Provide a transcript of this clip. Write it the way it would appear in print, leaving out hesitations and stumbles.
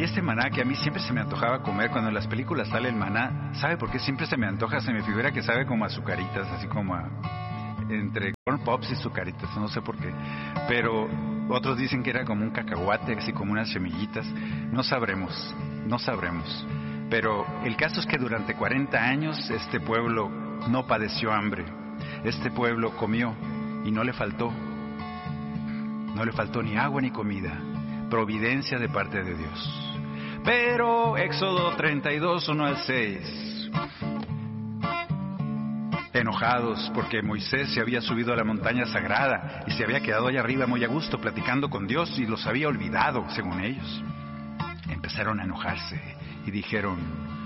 Y este maná que a mí siempre se me antojaba comer, cuando en las películas sale el maná, ¿sabe por qué siempre se me antoja? Se me figura que sabe como a azucaritas, así como entre corn pops y azucaritas, no sé por qué. Pero otros dicen que era como un cacahuate, así como unas semillitas. No sabremos. Pero el caso es que durante 40 años este pueblo no padeció hambre. Este pueblo comió y no le faltó. No le faltó ni agua ni comida. Providencia de parte de Dios. Pero Éxodo 32, 1 al 6. Enojados porque Moisés se había subido a la montaña sagrada y se había quedado allá arriba muy a gusto platicando con Dios y los había olvidado, según ellos. Empezaron a enojarse y dijeron: